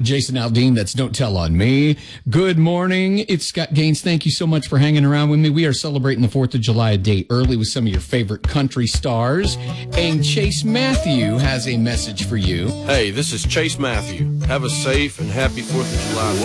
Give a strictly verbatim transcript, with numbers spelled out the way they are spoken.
Jason Aldean, that's Don't Tell on Me. Good morning. It's Scott Gaines. Thank you so much for hanging around with me. We are celebrating the fourth of July a day early with some of your favorite country stars. And Chase Matthew has a message for you. Hey, this is Chase Matthew. Have a safe and happy fourth of July.